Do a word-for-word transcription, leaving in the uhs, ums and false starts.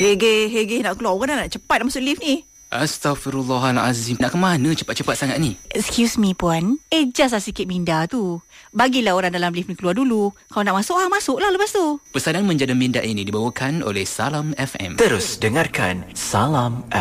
Hege, Hege nak keluar kan, nak cepat nak masuk lift ni. Astaghfirullahalazim. Nak ke mana cepat-cepat sangat ni? Excuse me puan, adjust lah sikit minda tu. Bagilah orang dalam lift ni keluar dulu. Kalau nak masuk, ah masuklah lepas tu. Pesanan menjada minda ini dibawakan oleh Salam F M. Terus dengarkan Salam